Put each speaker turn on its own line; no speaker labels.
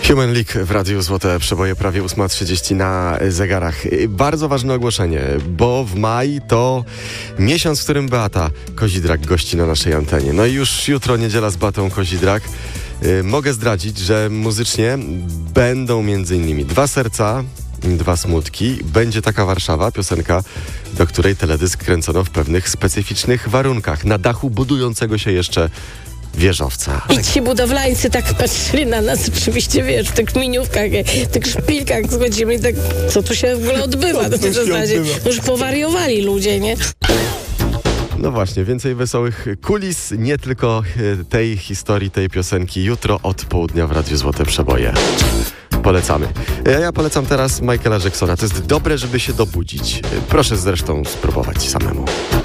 Human League w Radiu Złote Przeboje, prawie 8:30 na zegarach. Bardzo ważne ogłoszenie, bo w maj to miesiąc, w którym Beata Kozidrak gości na naszej antenie. No i już jutro niedziela z Beatą Kozidrak. Mogę zdradzić, że muzycznie będą m.in. Dwa serca, dwa smutki. Będzie taka Warszawa, piosenka, do której teledysk kręcono w pewnych specyficznych warunkach. Na dachu budującego się jeszcze wieżowca.
I ci budowlańcy tak patrzyli na nas, oczywiście, wiesz, w tych miniówkach, w tych szpilkach schodzimy i tak, co tu się w ogóle odbywa? W zasadzie już powariowali ludzie, nie?
No właśnie, więcej wesołych kulis, nie tylko tej historii, tej piosenki, jutro od południa w Radiu Złote Przeboje. Polecamy. Ja polecam teraz Michaela Jacksona. To jest dobre, żeby się dobudzić. Proszę zresztą spróbować samemu.